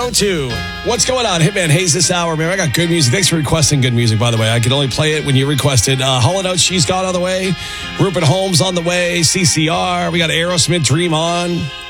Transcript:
7:02. What's going on? Hitman Hayes this hour, man. I got good music. Thanks for requesting good music, by the way. I can only play it when you requested. Hall & Oates, She's Gone on the way. Rupert Holmes on the way. CCR. We got Aerosmith, Dream On.